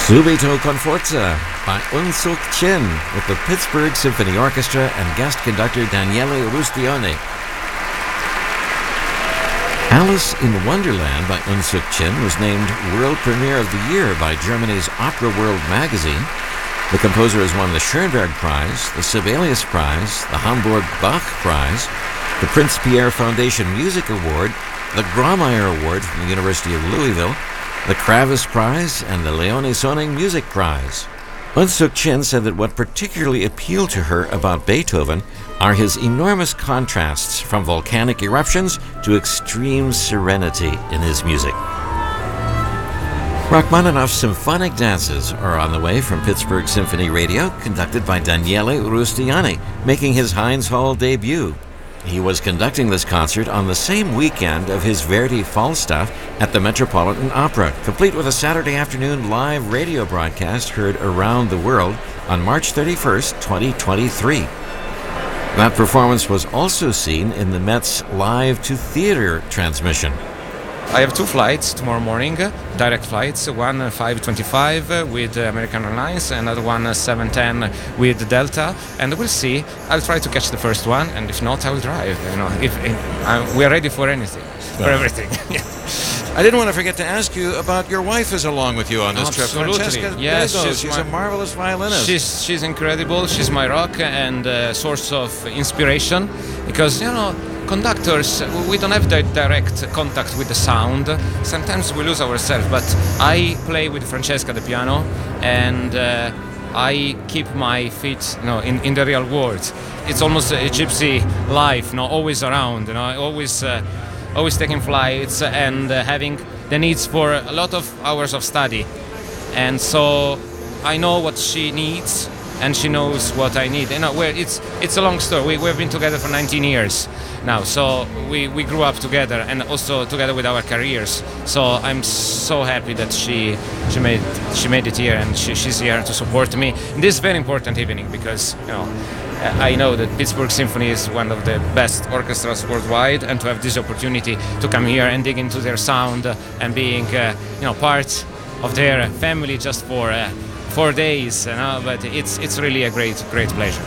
Subito con Forza by Unsuk Chin with the Pittsburgh Symphony Orchestra and guest conductor Daniele Rustione. Alice in Wonderland by Unsuk Chin was named World Premiere of the Year by Germany's Opera World magazine. The composer has won the Schoenberg Prize, the Sibelius Prize, the Hamburg Bach Prize, the Prince Pierre Foundation Music Award, the Grawemeyer Award from the University of Louisville, the Kravis Prize, and the Leone Soning Music Prize. Unsuk Chin said that what particularly appealed to her about Beethoven are his enormous contrasts from volcanic eruptions to extreme serenity in his music. Rachmaninoff's symphonic dances are on the way from Pittsburgh Symphony Radio, conducted by Daniele Rustiani, making his Heinz Hall debut. He was conducting this concert on the same weekend of his Verdi Falstaff at the Metropolitan Opera, complete with a Saturday afternoon live radio broadcast heard around the world on March 31st, 2023. That performance was also seen in the Met's live-to-theater transmission. I have two flights tomorrow morning, direct flights, one 5:25 with American Airlines, another one 7:10 with Delta, and we'll see. I'll try to catch the first one, and if not, I will drive. We are ready for anything, for everything. I didn't want to forget to ask you about your wife is along with you on this trip. Francesca Dego. She's a marvelous violinist. She's incredible. She's my rock and source of inspiration, because conductors, we don't have direct contact with the sound. Sometimes we lose ourselves, but I play with Francesca the piano, and I keep my feet in the real world. It's almost a gypsy life, always around, always taking flights and having the needs for a lot of hours of study. And so I know what she needs, and she knows what I need. It's a long story. We've been together for 19 years now, so we grew up together, and also together with our careers. So I'm so happy that she made it here, and she's here to support me in this very important evening, because I know that Pittsburgh Symphony is one of the best orchestras worldwide, and to have this opportunity to come here and dig into their sound and being part of their family just for 4 days, but it's really a great pleasure.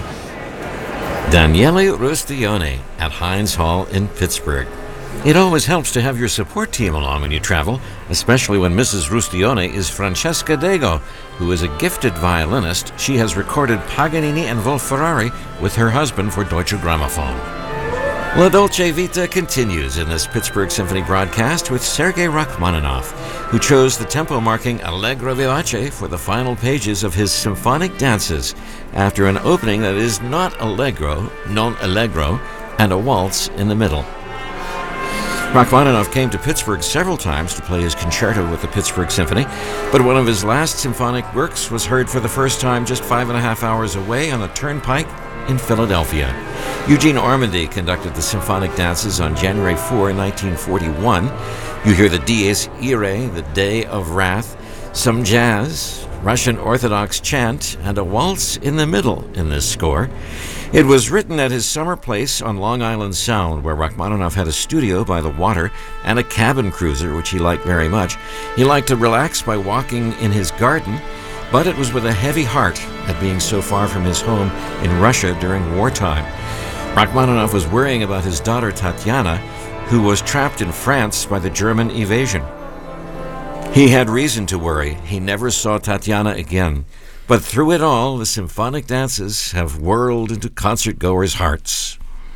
Daniele Rustione at Heinz Hall in Pittsburgh. It always helps to have your support team along when you travel, especially when Mrs. Rustione is Francesca Dego, who is a gifted violinist. She has recorded Paganini and Wolf-Ferrari with her husband for Deutsche Grammophon. La Dolce Vita continues in this Pittsburgh Symphony broadcast with Sergei Rachmaninoff, who chose the tempo-marking Allegro Vivace for the final pages of his symphonic dances after an opening that is not allegro, non allegro, and a waltz in the middle. Rachmaninoff came to Pittsburgh several times to play his concerto with the Pittsburgh Symphony, but one of his last symphonic works was heard for the first time just 5.5 hours away on the Turnpike in Philadelphia. Eugene Ormandy conducted the symphonic dances on January 4, 1941. You hear the Dies Irae, the Day of Wrath, some jazz, Russian Orthodox chant, and a waltz in the middle in this score. It was written at his summer place on Long Island Sound, where Rachmaninoff had a studio by the water and a cabin cruiser, which he liked very much. He liked to relax by walking in his garden, but it was with a heavy heart at being so far from his home in Russia during wartime. Rachmaninoff was worrying about his daughter Tatiana, who was trapped in France by the German invasion. He had reason to worry. He never saw Tatiana again. But through it all, the symphonic dances have whirled into concert-goers' hearts.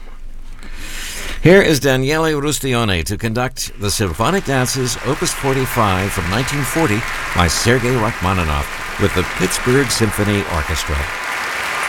Here is Daniele Rustione to conduct the Symphonic Dances, Opus 45 from 1940 by Sergei Rachmaninoff with the Pittsburgh Symphony Orchestra.